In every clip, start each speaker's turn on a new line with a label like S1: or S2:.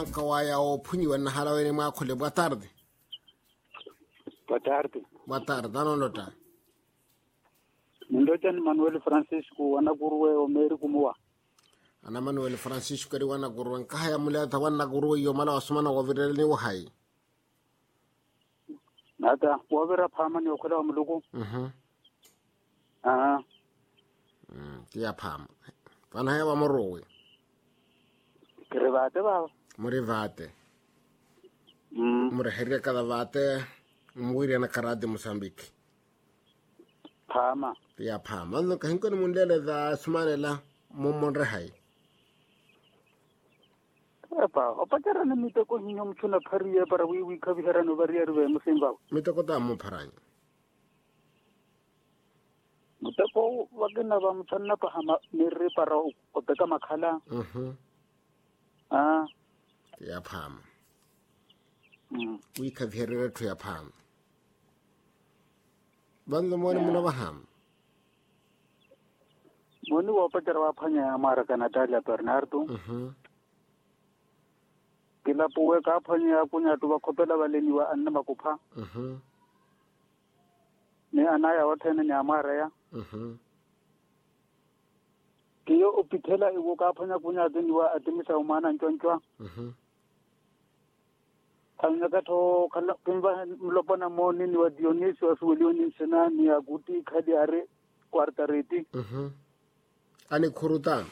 S1: Kawaya o punyiwa na halawe mwa kule boa tarde.
S2: Boa tarde.
S1: Boa tarde, ano lota.
S2: Ndota ni Manuel Francisco wana guruwe o meri kumua.
S1: Ana Manuel Francisco ri wana guruwe nkahaya mulata wana guruwe yo mala wasumana wavirele ni wahai.
S2: Nada, wavira pama ni okula wa mulugu.
S1: Tia pama. Pana haya wa morowe.
S2: Kirivate baba.
S1: Murivate. Murihiria kada vate. Mwiri na karade Mozambique.
S2: Pama.
S1: Tia pama. Ano kahinko ni mundele za sumane la mumonre hai.
S2: Epa, opatara ni mitoko hinyo mchuna pariya para wiwi kabihara no bariyarwe musimba.
S1: Mitoko ta muparanyi.
S2: Mitoko wagina ba mchana pa hama mirri para opeka makhala.
S1: Ya pama. Wi kabihara tu ya pama. Bando mwani muna baham.
S2: Mwani wapatara wapanya amara ka Natalia Bernardo. Kila puwe ka phanya kunya tu bakopela baleni wa anna makupa. Ni anaya wathene ni amara ya. Kiyo upithela iwo ka phanya kunya deni wa atimisa umana nchonchwa. Kanya ka tho khala pimba mlopana moni ni wa Dionisio wa Sulioni sena ni aguti khadi are kwartareti.
S1: Ani khurutan.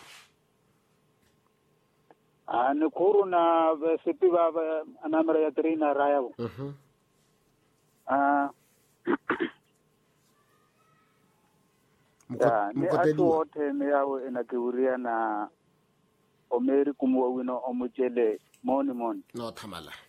S2: Ani khuru na sepi baba anamara ya trina raya. Ni atu wote ni yawe inakiuria na omeri kumwa wino omujele moni.
S1: No tamala.